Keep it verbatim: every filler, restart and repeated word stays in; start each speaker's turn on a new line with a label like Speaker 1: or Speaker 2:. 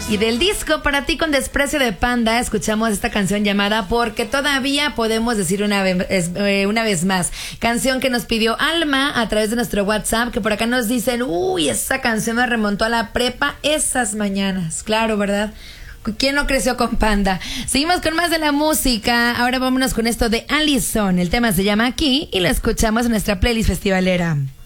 Speaker 1: Y del disco Para ti con desprecio de Panda, escuchamos esta canción llamada Porque todavía podemos decir una vez, eh, una vez más. Canción que nos pidió Alma a través de nuestro WhatsApp, que por acá nos dicen, uy, esa canción me remontó a la prepa esas mañanas. Claro, ¿verdad? ¿Quién no creció con Panda? Seguimos con más de la música. Ahora vámonos con esto de Allison. El tema se llama Aquí y lo escuchamos en nuestra playlist festivalera.